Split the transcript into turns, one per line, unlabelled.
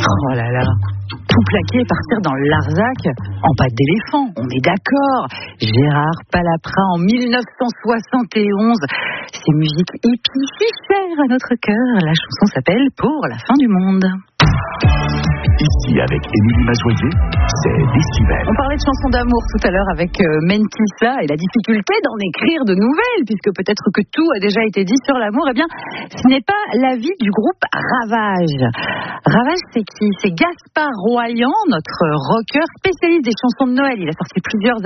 Oh là là, tout plaquer et partir dans le Larzac en pattes d'éléphant, on est d'accord. Gérard Palapra en 1971. Ces musiques hippies si chères à notre cœur. La chanson s'appelle Pour la fin du monde.
Ici, avec Émilie Mazoyer, c'est Décibel.
On parlait de chansons d'amour tout à l'heure avec Mentissa et la difficulté d'en écrire de nouvelles, puisque peut-être que tout a déjà été dit sur l'amour. Eh bien, ce n'est pas l'avis du groupe Ravage. Ravage, c'est qui ? C'est Gaspard Royan, notre rocker spécialiste des chansons de Noël. Il a sorti plusieurs